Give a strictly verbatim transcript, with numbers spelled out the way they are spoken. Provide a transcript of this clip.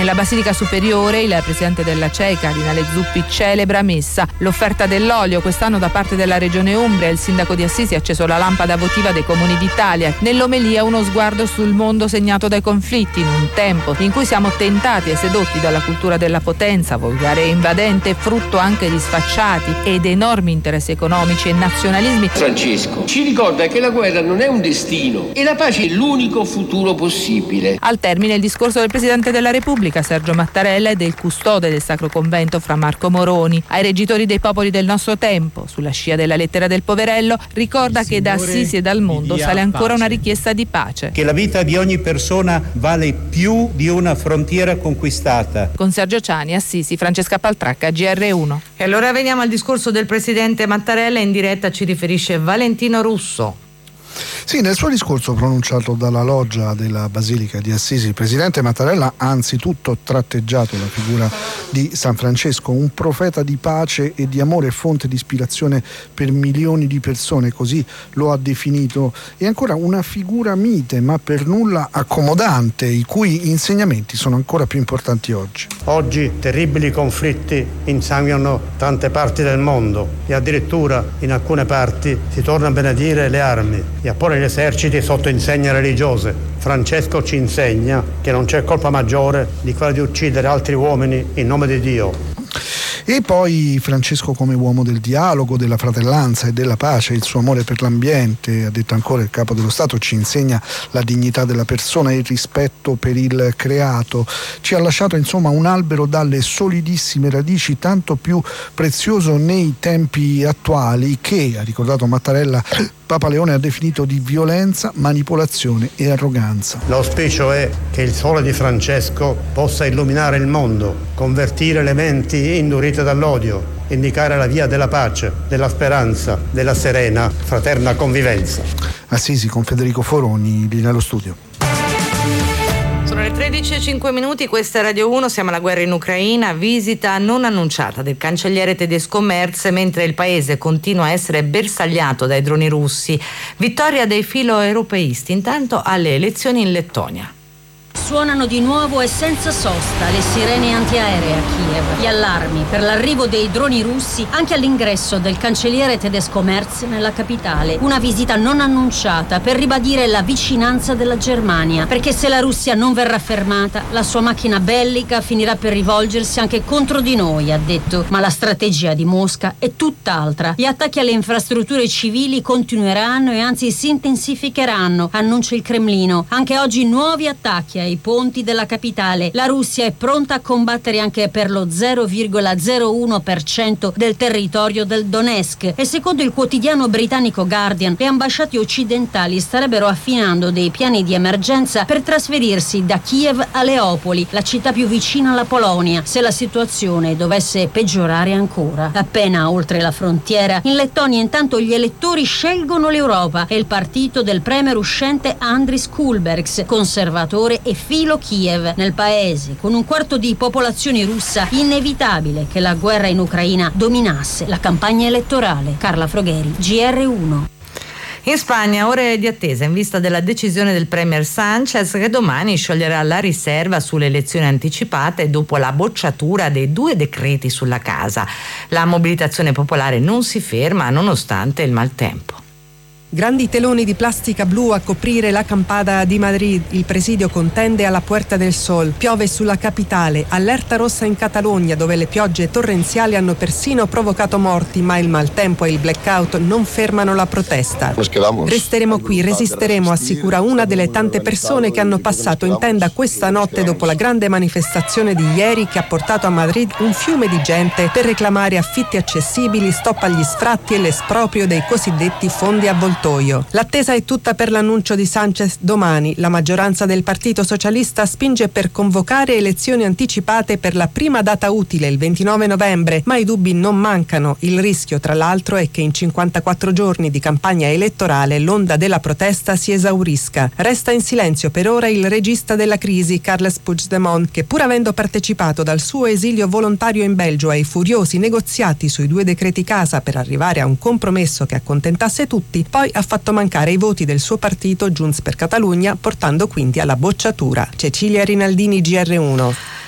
Nella Basilica Superiore il presidente della C E I, Cardinale Zuppi, celebra messa. L'offerta dell'olio quest'anno da parte della Regione Umbria. Il sindaco di Assisi ha acceso la lampada votiva dei comuni d'Italia. Nell'omelia uno sguardo sul mondo segnato dai conflitti, in un tempo in cui siamo tentati e sedotti dalla cultura della potenza, volgare e invadente, frutto anche di sfacciati ed enormi interessi economici e nazionalismi. Francesco ci ricorda che la guerra non è un destino e la pace è l'unico futuro possibile. Al termine il discorso del Presidente della Repubblica, Sergio Mattarella, e del custode del Sacro Convento, Fra Marco Moroni. Ai reggitori dei popoli del nostro tempo, sulla scia della lettera del poverello, ricorda che da Assisi e dal mondo sale ancora una richiesta di pace. Che la vita di ogni persona vale più di una frontiera conquistata. Con Sergio Ciani, Assisi, Francesca Paltracca, G R uno. E allora veniamo al discorso del Presidente Mattarella. In diretta ci riferisce Valentino Russo. Sì, nel suo discorso pronunciato dalla loggia della Basilica di Assisi, il presidente Mattarella ha anzitutto tratteggiato la figura di San Francesco, un profeta di pace e di amore, fonte di ispirazione per milioni di persone, così lo ha definito, e ancora una figura mite ma per nulla accomodante, i cui insegnamenti sono ancora più importanti oggi. Oggi terribili conflitti insanguinano tante parti del mondo e addirittura in alcune parti si torna a benedire le armi e a porre gli eserciti sotto insegne religiose. Francesco ci insegna che non c'è colpa maggiore di quella di uccidere altri uomini in nome di Dio. E poi Francesco come uomo del dialogo, della fratellanza e della pace, il suo amore per l'ambiente, ha detto ancora il Capo dello Stato, ci insegna la dignità della persona e il rispetto per il creato. Ci ha lasciato insomma un albero dalle solidissime radici, tanto più prezioso nei tempi attuali, che, ha ricordato Mattarella, Papa Leone ha definito di violenza, manipolazione e arroganza. L'auspicio è che il sole di Francesco possa illuminare il mondo, convertire le menti indurite dall'odio, indicare la via della pace, della speranza, della serena, fraterna convivenza. Assisi con Federico Foroni, lì nello studio. Sono le tredici e cinque minuti, questa è Radio uno, siamo alla guerra in Ucraina, visita non annunciata del cancelliere tedesco Merz mentre il paese continua a essere bersagliato dai droni russi. Vittoria dei filo-europeisti intanto alle elezioni in Lettonia. Suonano di nuovo e senza sosta le sirene antiaeree a Kiev. Gli allarmi per l'arrivo dei droni russi anche all'ingresso del cancelliere tedesco Merz nella capitale. Una visita non annunciata per ribadire la vicinanza della Germania. Perché se la Russia non verrà fermata, la sua macchina bellica finirà per rivolgersi anche contro di noi, ha detto. Ma la strategia di Mosca è tutt'altra. Gli attacchi alle infrastrutture civili continueranno e anzi si intensificheranno, annuncia il Cremlino. Anche oggi nuovi attacchi ai ponti della capitale. La Russia è pronta a combattere anche per lo zero virgola zero uno per cento del territorio del Donetsk e secondo il quotidiano britannico Guardian le ambasciate occidentali starebbero affinando dei piani di emergenza per trasferirsi da Kiev a Leopoli, la città più vicina alla Polonia, se la situazione dovesse peggiorare ancora. Appena oltre la frontiera, in Lettonia intanto gli elettori scelgono l'Europa e il partito del premier uscente Andris Kulbergs, conservatore e filo Kiev. Nel paese, con un quarto di popolazione russa, inevitabile che la guerra in Ucraina dominasse la campagna elettorale. Carla Frogheri, G R uno. In Spagna ore di attesa in vista della decisione del premier Sánchez che domani scioglierà la riserva sulle elezioni anticipate dopo la bocciatura dei due decreti sulla casa. La mobilitazione popolare non si ferma nonostante il maltempo. Grandi teloni di plastica blu a coprire la campata di Madrid. Il presidio contende alla Puerta del Sol. Piove sulla capitale. Allerta rossa in Catalogna, dove le piogge torrenziali hanno persino provocato morti, ma il maltempo e il blackout non fermano la protesta. Resteremo qui, resisteremo, assicura una delle tante persone che hanno passato in tenda questa notte dopo la grande manifestazione di ieri che ha portato a Madrid un fiume di gente per reclamare affitti accessibili, stop agli sfratti e l'esproprio dei cosiddetti fondi avvoltoi. L'attesa è tutta per l'annuncio di Sánchez domani. La maggioranza del Partito Socialista spinge per convocare elezioni anticipate per la prima data utile, il ventinove novembre, ma i dubbi non mancano. Il rischio, tra l'altro, è che in cinquantaquattro giorni di campagna elettorale l'onda della protesta si esaurisca. Resta in silenzio per ora il regista della crisi, Carles Puigdemont, che pur avendo partecipato dal suo esilio volontario in Belgio ai furiosi negoziati sui due decreti casa per arrivare a un compromesso che accontentasse tutti, poi ha fatto mancare i voti del suo partito Junts per Catalunya, portando quindi alla bocciatura. Cecilia Rinaldini, G R uno.